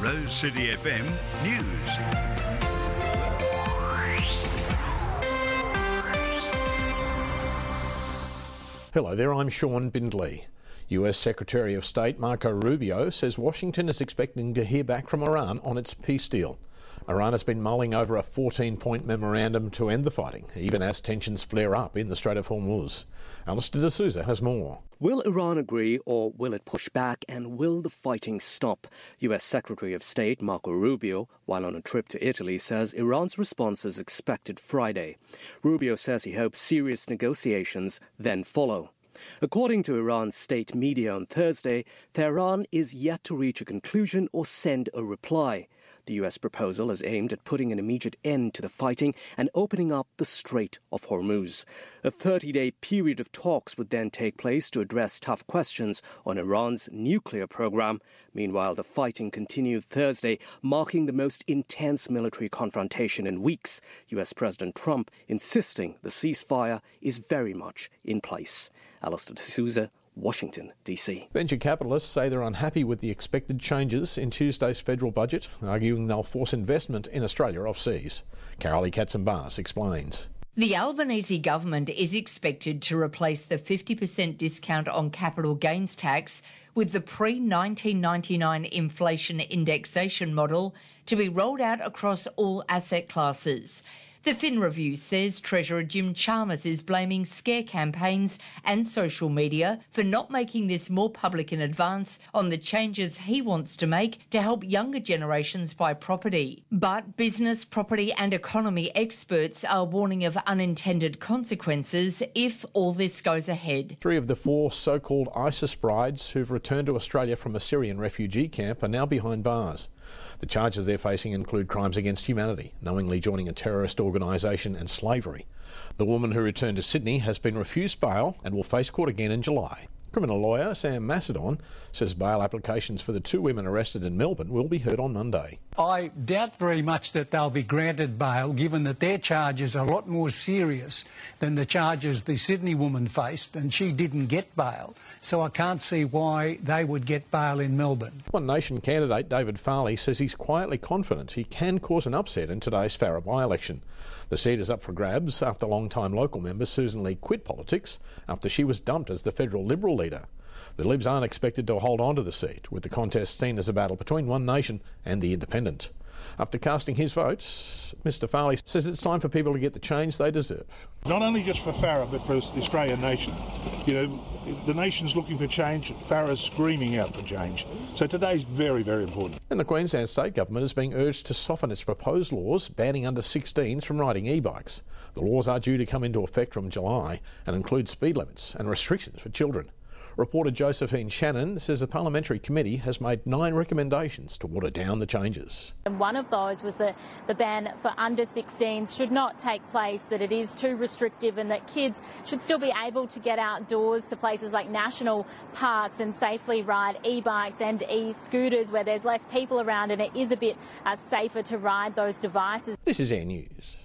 Rose City FM News. Hello there, I'm Sean Bindley. US Secretary of State Marco Rubio says Washington is expecting to hear back from Iran on its peace deal. Iran has been mulling over a 14-point memorandum to end the fighting, even as tensions flare up in the Strait of Hormuz. Alistair De Souza has more. Will Iran agree or will it push back, and will the fighting stop? US Secretary of State Marco Rubio, while on a trip to Italy, says Iran's response is expected Friday. Rubio says he hopes serious negotiations then follow. According to Iran's state media on Thursday, Tehran is yet to reach a conclusion or send a reply. The U.S. proposal is aimed at putting an immediate end to the fighting and opening up the Strait of Hormuz. A 30-day period of talks would then take place to address tough questions on Iran's nuclear program. Meanwhile, the fighting continued Thursday, marking the most intense military confrontation in weeks. U.S. President Trump insisting the ceasefire is very much in place. Alistair De Souza, Washington, D.C. Venture capitalists say they're unhappy with the expected changes in Tuesday's federal budget, arguing they'll force investment in Australia off-seas. Carolee Katzenbars explains. The Albanese government is expected to replace the 50% discount on capital gains tax with the pre-1999 inflation indexation model to be rolled out across all asset classes. The Fin Review says Treasurer Jim Chalmers is blaming scare campaigns and social media for not making this more public in advance on the changes he wants to make to help younger generations buy property. But business, property and economy experts are warning of unintended consequences if all this goes ahead. 3 of the 4 so-called ISIS brides who've returned to Australia from a Syrian refugee camp are now behind bars. The charges they're facing include crimes against humanity, knowingly joining a terrorist organisation, and slavery. The woman who returned to Sydney has been refused bail and will face court again in July. Criminal lawyer Sam Macedon says bail applications for the 2 women arrested in Melbourne will be heard on Monday. I doubt very much that they'll be granted bail, given that their charges are a lot more serious than the charges the Sydney woman faced, and she didn't get bail. So I can't see why they would get bail in Melbourne. One Nation candidate David Farley says he's quietly confident he can cause an upset in today's Farrer by-election. The seat is up for grabs after long-time local member Susan Lee quit politics after she was dumped as the federal Liberal leader. The Libs aren't expected to hold on to the seat, with the contest seen as a battle between One Nation and the Independent. After casting his votes, Mr Farley says it's time for people to get the change they deserve. Not only just for Farrer, but for the Australian nation. You know, the nation's looking for change, Farrer's screaming out for change. So today's very, very important. And the Queensland State Government is being urged to soften its proposed laws banning under 16s from riding e-bikes. The laws are due to come into effect from July and include speed limits and restrictions for children. Reporter Josephine Shannon says the Parliamentary Committee has made 9 recommendations to water down the changes. And one of those was that the ban for under 16s should not take place, that it is too restrictive, and that kids should still be able to get outdoors to places like national parks and safely ride e-bikes and e-scooters where there's less people around and it is a bit safer to ride those devices. This is Air News.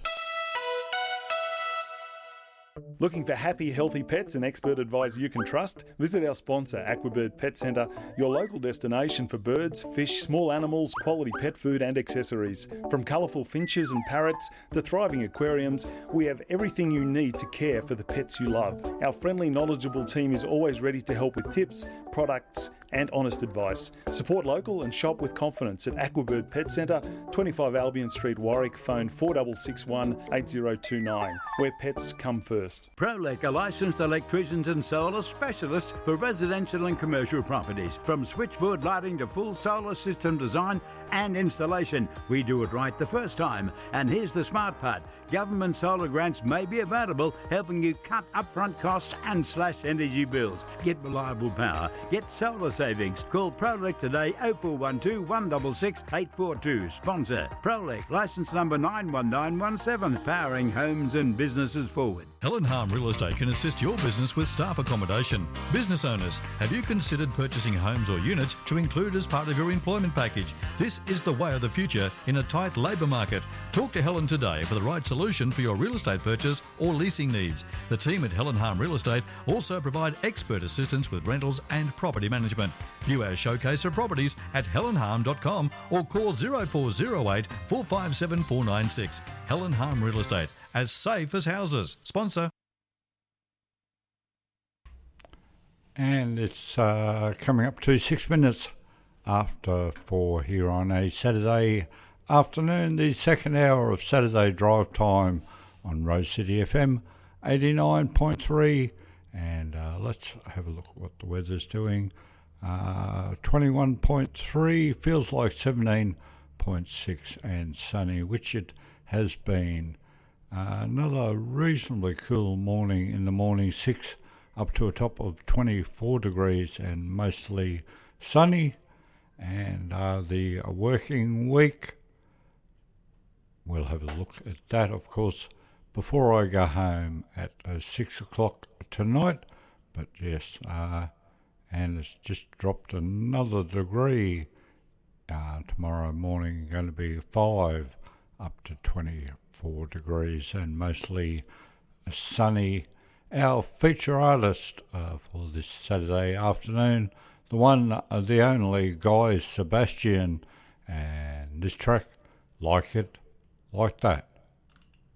Looking for happy, healthy pets and expert advisor you can trust? Visit our sponsor, Aquabird Pet Centre, your local destination for birds, fish, small animals, quality pet food and accessories. From colourful finches and parrots to thriving aquariums, we have everything you need to care for the pets you love. Our friendly, knowledgeable team is always ready to help with tips, products and honest advice. Support local and shop with confidence at Aquabird Pet Centre, 25 Albion Street, Warwick, phone 4661 8029, where pets come first. Prolec are licensed electricians and solar specialists for residential and commercial properties. From switchboard lighting to full solar system design and installation, we do it right the first time. And here's the smart part. Government solar grants may be available, helping you cut upfront costs and slash energy bills. Get reliable power. Get solar savings. Call Prolec today, 0412 166 842. Sponsor Prolec, licence number 91917, powering homes and businesses forward. Helen Harm Real Estate can assist your business with staff accommodation. Business owners, have you considered purchasing homes or units to include as part of your employment package? This is the way of the future in a tight labour market. Talk to Helen today for the right solution for your real estate purchase or leasing needs. The team at Helen Harm Real Estate also provide expert assistance with rentals and property management. View our showcase of properties at helenharm.com or call 0408 457 496. Helen Harm Real Estate, as safe as houses. Sponsor. And it's coming up to 6 minutes after 4 here on a Saturday afternoon, the second hour of Saturday Drive Time on Rose City FM 89.3. And let's have a look at what the weather's doing. 21.3, feels like 17.6 and sunny, which it has been. Another reasonably cool morning in the morning, 6 up to a top of 24 degrees and mostly sunny. And the working week, we'll have a look at that, of course, before I go home at 6 o'clock tonight. But yes, and it's just dropped another degree. Tomorrow morning going to be 5 up to 24 degrees and mostly sunny. Our feature artist for this Saturday afternoon, the one, the only, Guy Sebastian, and this track, Like It Like That.